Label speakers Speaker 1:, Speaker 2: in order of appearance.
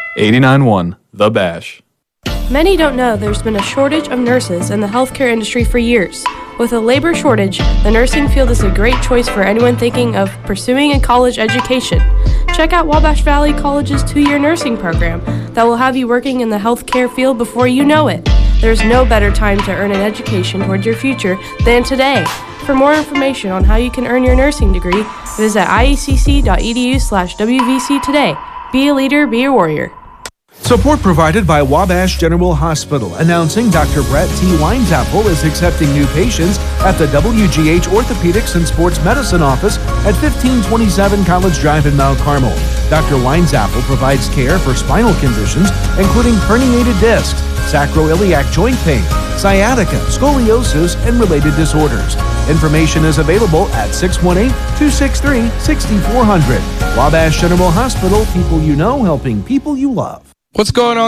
Speaker 1: 89.1 The Bash.
Speaker 2: Many don't know there's been a shortage of nurses in the healthcare industry for years. With a labor shortage, the nursing field is a great choice for anyone thinking of pursuing a college education. Check out Wabash Valley College's 2-year nursing program that will have you working in the healthcare field before you know it. There's no better time to earn an education towards your future than today. For more information on how you can earn your nursing degree, visit iecc.edu/WVC today. Be a leader, be a warrior.
Speaker 3: Support provided by Wabash General Hospital, announcing Dr. Brett T. Winesapple is accepting new patients at the WGH Orthopedics and Sports Medicine Office at 1527 College Drive in Mount Carmel. Dr. Winesapple provides care for spinal conditions, including herniated discs, sacroiliac joint pain, sciatica, scoliosis, and related disorders. Information is available at 618-263-6400. Wabash General Hospital, people you know helping people you love.
Speaker 4: What's going on,